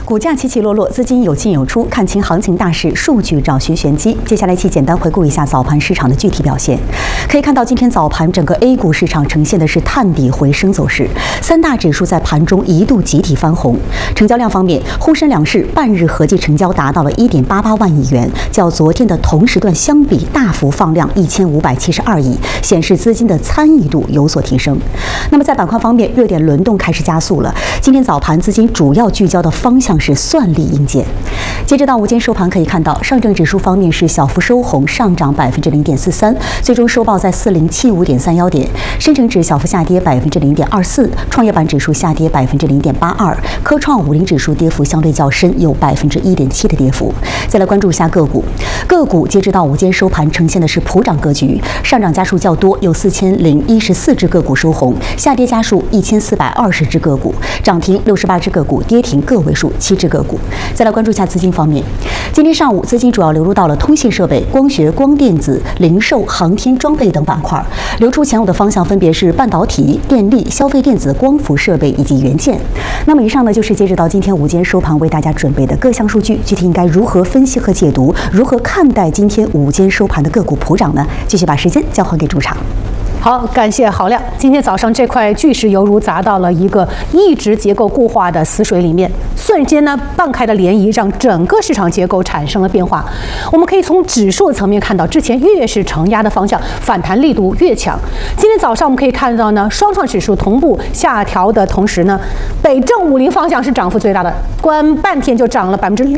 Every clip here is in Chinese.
股价起起落落，资金有进有出，看清行情大势，数据找寻玄机。接下来一起简单回顾一下早盘市场的具体表现。可以看到，今天早盘整个 A 股市场呈现的是探底回升走势，三大指数在盘中一度集体翻红。成交量方面，沪深两市半日合计成交达到了1.88万亿元，较昨天的同时段相比大幅放量1572亿，显示资金的参与度有所提升。那么在板块方面，热点轮动开始加速了。今天早盘资金主要聚焦的方向是算力硬件。截止到午间收盘，可以看到上证指数方面是小幅收红，上涨0.43%，最终收报在4075.31点；深成指小幅下跌0.24%，创业板指数下跌0.82%，科创50指数跌幅相对较深，有1.7%的跌幅。再来关注一下个股，个股截止到午间收盘呈现的是普涨格局，上涨家数较多，有4014只个股收红，下跌家数1420只个股，涨停68只个股，跌停个位数7只个股。再来关注一下资金方面，今天上午资金主要流入到了通信设备、光学、光电子、零售、航天装备等板块，流出前后的方向分别是半导体、电力、消费电子、光伏设备以及元件。那么以上呢就是截止到今天午间收盘为大家准备的各项数据，具体应该如何分析和解读，如何看待今天午间收盘的个股普涨呢？继续把时间交还给主场。 好，感谢郝亮。今天早上这块巨石犹如砸到了一个一直结构固化的死水里面，瞬间呢荡开的涟漪让整个市场结构产生了变化。我们可以从指数层面看到，之前越是承压的方向，反弹力度越强。今天早上我们可以看到呢，双创指数同步下调的同时呢，北证50方向是涨幅最大的，关半天就涨了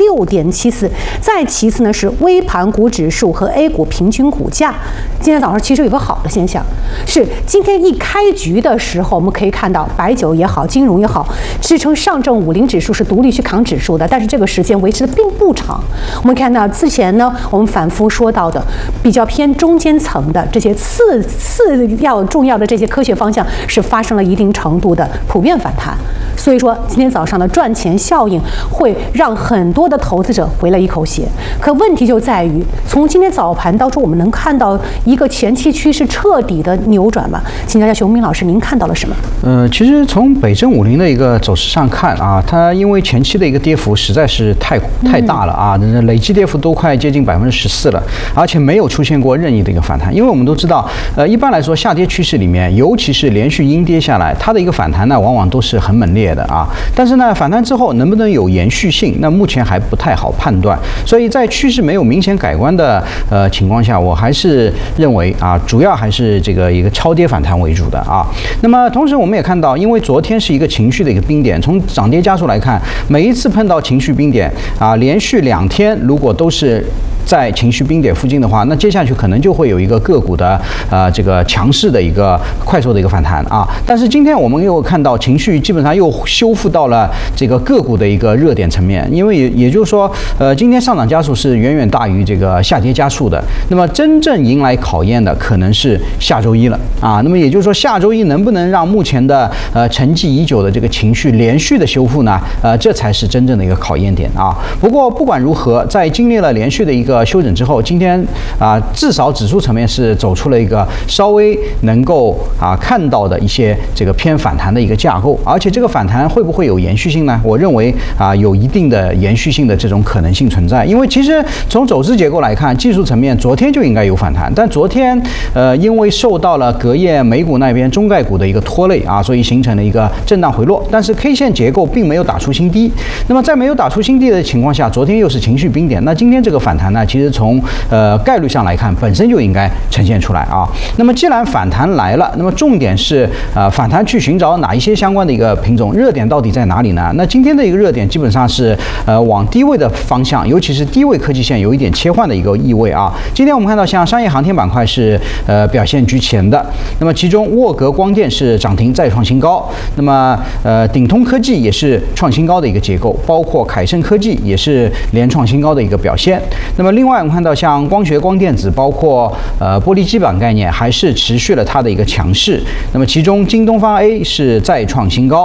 6.74%。再其次呢是微盘股指数和 A 股平均股价，今天早上其实有个好的现象。是今天一开局的时候，我们可以看到白酒也好，金融也好，支撑上证50指数是独立去扛指数的，但是这个时间维持的并不长。我们看到之前呢，我们反复说到的比较偏中间层的这些次要重要的这些科学方向是发生了一定程度的普遍反弹，所以说今天早上的赚钱效应会让很多的投资者回了一口血。可问题就在于，从今天早盘当中，我们能看到一个前期趋势彻底的扭转吗？请教一下熊明老师，您看到了什么？ 其实从北证50的一个走势上看啊，它因为前期的一个跌幅实在是太大了啊，累计跌幅都快接近14%了，而且没有出现过任意的一个反弹。因为我们都知道，一般来说下跌趋势里面，尤其是连续阴跌下来，它的一个反弹呢，往往都是很猛烈的啊。但是呢，反弹之后能不能有延续性，那目前还不太好判断。所以在趋势没有明显改观的情况下，我还是认为啊，主要还是这个一个超跌反弹为主的啊。那么同时我们也看到，因为昨天是一个情绪的一个冰点，从涨跌家数来看，每一次碰到情绪冰点啊，连续2天如果都是在情绪冰点附近的话，那接下去可能就会有一个个股的这个强势的一个快速的一个反弹啊。但是今天我们又看到情绪基本上又修复到了这个个股的一个热点层面，因为也就是说，今天上涨家数是远远大于这个下跌家数的。那么真正迎来考验的可能是下周一了啊。那么也就是说，下周一能不能让目前的沉寂已久的这个情绪连续的修复呢？这才是真正的一个考验点啊。不过不管如何，在经历了连续的一个休整之后，今天至少指数层面是走出了一个稍微能够看到的一些这个偏反弹的一个架构，而且这个反弹会不会有延续性呢？我认为有一定的延续性的这种可能性存在，因为其实从走势结构来看，技术层面昨天就应该有反弹，但昨天因为受到了隔夜美股那边中概股的一个拖累啊，所以形成了一个震荡回落，但是 K 线结构并没有打出新低。那么在没有打出新低的情况下，昨天又是情绪冰点，那今天这个反弹呢，其实从概率上来看，本身就应该呈现出来啊。那么既然反弹来了，那么重点是反弹去寻找哪一些相关的一个品种，热点到底在哪里呢？那今天的一个热点基本上是往低位的方向，尤其是低位科技线有一点切换的一个意味啊。今天我们看到像商业航天板块是表现居前的，那么其中沃格光电是涨停再创新高，那么鼎通科技也是创新高的一个结构，包括凯盛科技也是连创新高的一个表现。那么另外我们看到像光学、光电子，包括玻璃基板概念，还是持续了它的一个强势。那么其中京东方 A 是再创新高，那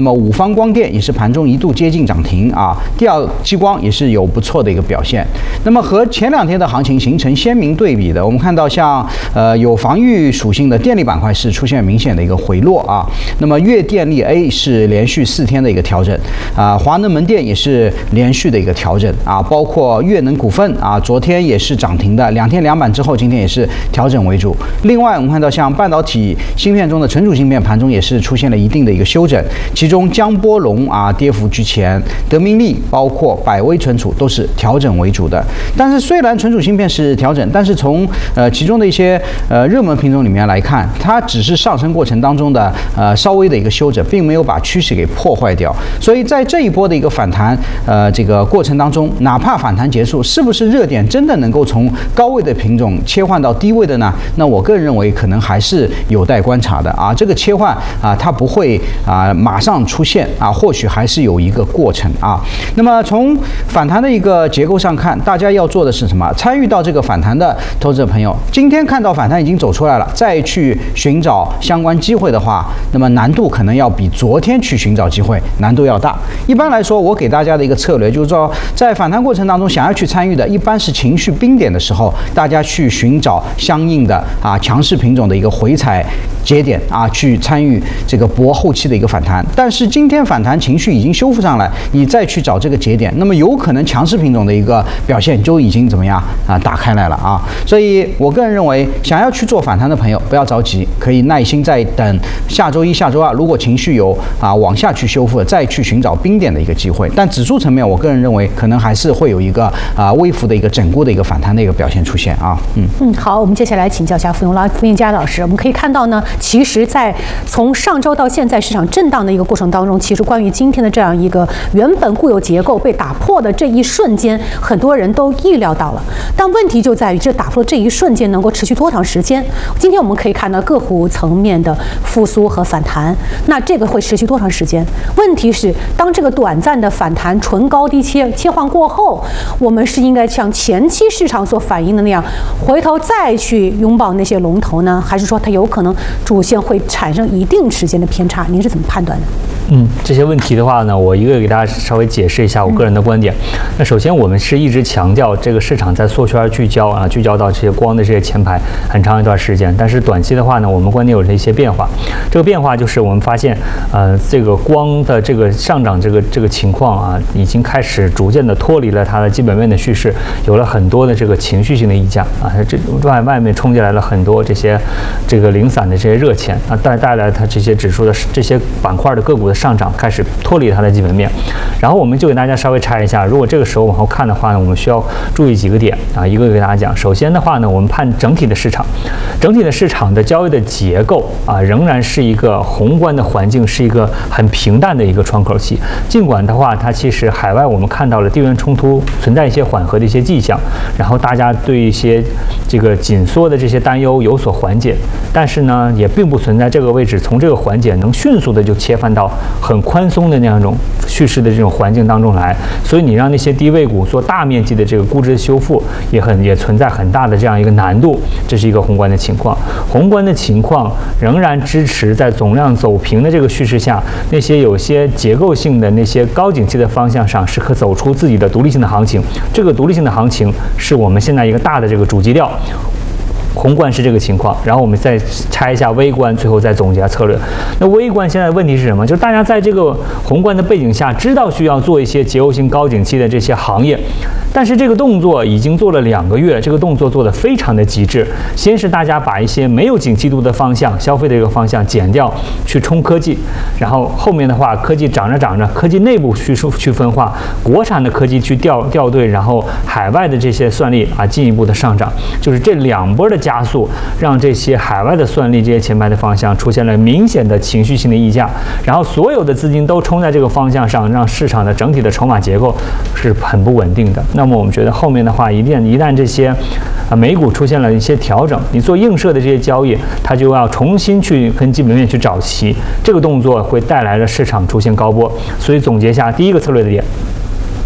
那么五方光电也是盘中一度接近涨停啊，第二激光也是有不错的一个表现。那么和前2天的行情形成鲜明对比的，我们看到像有防御属性的电力板块是出现明显的一个回落啊。那么粤电力 A 是连续4天的一个调整啊，华能门电也是连续的一个调整啊，包括粤能股份啊，昨天也是涨停的，2天2板之后，今天也是调整为主。另外，我们看到像半导体芯片中的存储芯片盘中也是出现了一定的一个休整，其中江波龙啊跌幅居前，德明利包括百威存储都是调整为主的。但是虽然存储芯片是调整，但是从其中的一些热门品种里面来看，它只是上升过程当中的稍微的一个休整，并没有把趋势给破坏掉。所以在这一波的一个反弹这个过程当中，哪怕反弹结束，是不是热点真的能够从高位的品种切换到低位的呢？那我个人认为可能还是有待观察的啊。这个切换啊，它不会马上出现啊，或许还是有一个过程啊。那么从反弹的一个结构上看，大家要做的是什么？参与到这个反弹的投资者朋友，今天看到反弹已经走出来了，再去寻找相关机会的话，那么难度可能要比昨天去寻找机会难度要大。一般来说，我给大家的一个策略就是说，在反弹过程当中想要去参与的，一般是情绪冰点的时候，大家去寻找相应的强势品种的一个回踩节点啊，去参与这个博后期的一个反弹。但是今天反弹情绪已经修复上来，你再去找这个节点，那么有可能强势品种的一个表现就已经怎么样打开来了啊。所以我个人认为，想要去做反弹的朋友不要着急，可以耐心再等下周一、下周二，如果情绪有往下去修复，再去寻找冰点的一个机会。但指数层面，我个人认为可能还是会有一个微幅的一个整固的一个反弹的一个表现出现啊。 好，我们接下来请教一下付永嘉老师。我们可以看到呢，其实在从上周到现在市场震荡的一个过程当中，其实关于今天的这样一个原本固有结构被打破的这一瞬间，很多人都意料到了。但问题就在于这打破这一瞬间能够持续多长时间？今天我们可以看到个股层面的复苏和反弹，那这个会持续多长时间？问题是，当这个短暂的反弹纯高低切换过后，我们是应该像前期市场所反映的那样，回头再去拥抱那些龙头呢，还是说它有可能主线会产生一定时间的偏差？您是怎么判断的？ 这些问题的话呢，我一个给大家稍微解释一下我个人的观点。那首先，我们是一直强调这个市场在缩圈聚焦聚焦到这些光的这些前排很长一段时间。但是短期的话呢，我们观点有了一些变化。这个变化就是我们发现，这个光的这个上涨这个情况已经开始逐渐的脱离了它的基本面的叙事，有了很多的这个情绪性的溢价这外面冲进来了很多这个零散的这些热钱带来它这些指数的这些板块的个股的上涨开始脱离它的基本面。然后我们就给大家稍微拆一下，如果这个时候往后看的话呢，我们需要注意几个点一个给大家讲。首先的话呢，我们看整体的市场的交易的结构仍然是一个宏观的环境，是一个很平淡的一个窗口期。尽管的话，它其实海外我们看到了地缘冲突存在一些缓和的一些迹象，然后大家对一些这个紧缩的这些担忧有所缓解，但是呢，也并不存在这个位置从这个缓解能迅速的就切换到很宽松的那样一种叙事的这种环境当中来。所以你让那些低位股做大面积的这个估值的修复，也存在很大的这样一个难度。这是一个宏观的情况。宏观的情况仍然支持在总量走平的这个叙事下，那些有些结构性的那些高景气的方向上是可走出自己的独立性的行情。这个独立性的行情是我们现在一个大的这个主基调。宏观是这个情况，然后我们再拆一下微观，最后再总结策略。那微观现在问题是什么？就是大家在这个宏观的背景下，知道需要做一些结构性高景气的这些行业，但是这个动作已经做了2个月，这个动作做得非常的极致。先是大家把一些没有景气度的方向、消费的这个方向减掉，去冲科技，然后后面的话，科技涨着，科技内部去分化，国产的科技去调对，然后海外的这些算力进一步的上涨，就是这2波的加速，让这些海外的算力这些前排的方向出现了明显的情绪性的溢价，然后所有的资金都冲在这个方向上，让市场的整体的筹码结构是很不稳定的。那么我们觉得后面的话，一旦这些美股出现了一些调整，你做映射的这些交易，它就要重新去跟基本面去找齐，这个动作会带来了市场出现高波。所以总结一下，第一个策略的点，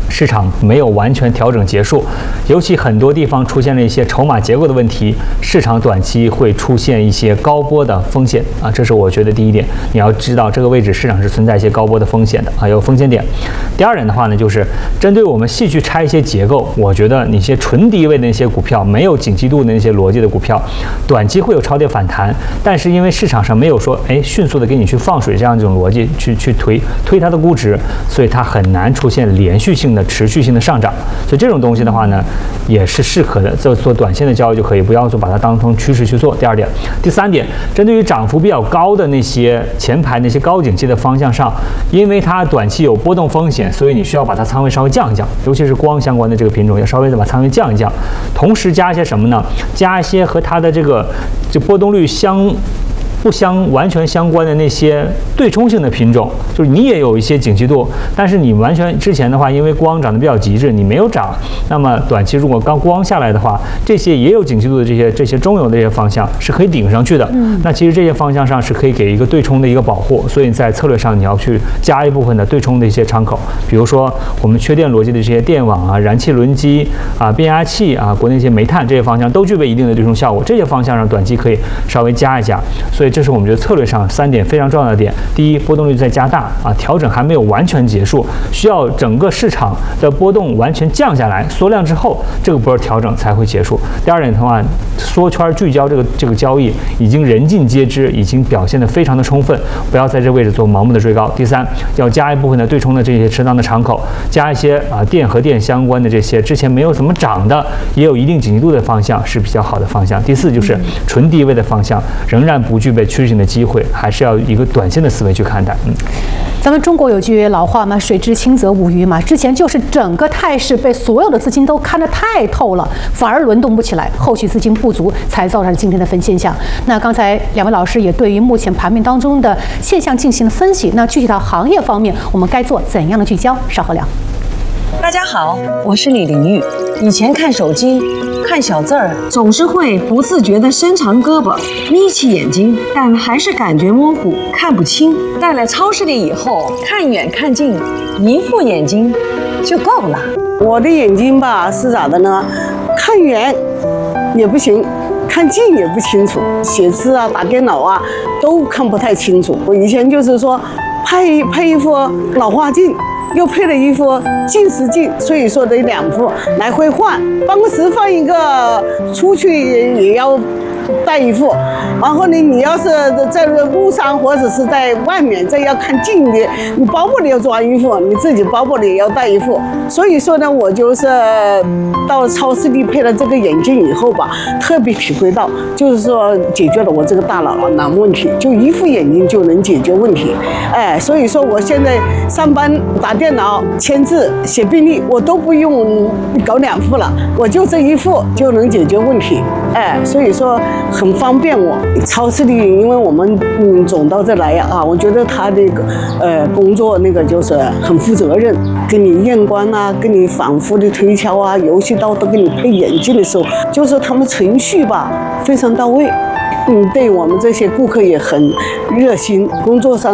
市场没有完全调整结束，尤其很多地方出现了一些筹码结构的问题，市场短期会出现一些高波的风险啊，这是我觉得第一点，你要知道这个位置市场是存在一些高波的风险的啊，有风险点。第二点的话呢，就是针对我们细去拆一些结构，我觉得你些纯低位的那些股票，没有景气度的那些逻辑的股票，短期会有超跌反弹，但是因为市场上没有说迅速的给你去放水这样一种逻辑去推它的估值，所以它很难出现连续性的持续性的上涨，所以这种东西的话呢，也是适可的做短线的交易就可以，不要说把它当成趋势去做。第二点，第三点，针对于涨幅比较高的那些前排那些高景气的方向上，因为它短期有波动风险，所以你需要把它仓位稍微降一降，尤其是光相关的这个品种，要稍微的把仓位降一降，同时加一些什么呢？加一些和它的这波动率不完全相关的那些对冲性的品种，就是你也有一些景气度，但是你完全之前的话，因为光涨得比较极致，你没有涨，那么短期如果刚光下来的话，这些也有景气度的这些中游的这些方向是可以顶上去的。那其实这些方向上是可以给一个对冲的一个保护，所以在策略上你要去加一部分的对冲的一些敞口，比如说我们缺电逻辑的这些电网啊、燃气轮机啊、变压器啊、国内一些煤炭这些方向都具备一定的对冲效果，这些方向上短期可以稍微加一加，所以这是我们觉得策略上3点非常重要的点。第一，波动率在加大啊，调整还没有完全结束，需要整个市场的波动完全降下来，缩量之后，这个波调整才会结束。第二点的话，缩圈聚焦这个交易已经人尽皆知，已经表现得非常的充分，不要在这位置做盲目的追高。第三，要加一部分的对冲的这些适当的敞口，加一些电和电相关的这些之前没有怎么涨的，也有一定景气度的方向是比较好的方向。第四，就是纯低位的方向仍然不具备趋势性的机会，还是要一个短线的思维去看待。 咱们中国有句老话嘛，水至清则无鱼嘛。之前就是整个态势被所有的资金都看得太透了，反而轮动不起来，后续资金不足，才造成今天的分现象。那刚才2位老师也对于目前盘面当中的现象进行了分析。那具体到行业方面，我们该做怎样的聚焦？稍后聊。 大家好，我是李玲玉。以前看手机、看小字儿，总是会不自觉地伸长胳膊、眯起眼睛，但还是感觉模糊，看不清。到了超市里以后，看远看近，一副眼睛就够了。 我的眼睛吧是咋的呢？看远也不行，看近也不清楚，写字啊、打电脑啊都看不太清楚。我以前就是说配一副老花镜，又配了一副近视镜，所以说得2副来回换，办公室放一个，出去也要带一副。然后呢，你要是在路上或者是在外面，这要看近的，你包包里要装一副，你自己包包里也要带一副。所以说呢，我就是到超市里配了这个眼镜以后吧，特别体会到，就是说解决了我这个大脑问题，就一副眼镜就能解决问题。所以说我现在上班打电脑、签字、写病历，我都不用搞2副了，我就这一副就能解决问题。所以说很方便我。超市里，因为我们总到这来啊，我觉得他那个工作那个就是很负责任，给你验光啊，给你反复的推敲啊，游戏刀都给你配眼镜的时候，就是他们程序吧非常到位。对我们这些顾客也很热心，工作上